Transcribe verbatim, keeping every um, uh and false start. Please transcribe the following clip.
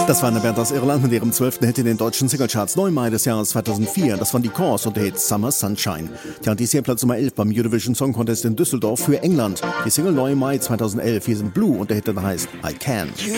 Das war eine Band aus Irland mit ihrem zwölften Hit in den deutschen Singlecharts, neun Mai des Jahres zweitausendvier. Das waren die Cause und der Hit Summer Sunshine. Tja, und dies hier Platz Nummer elf beim Eurovision Song Contest in Düsseldorf für England. Die Single neun Mai zweitausendelf. Hier sind Blue und der Hit, der heißt I Can. You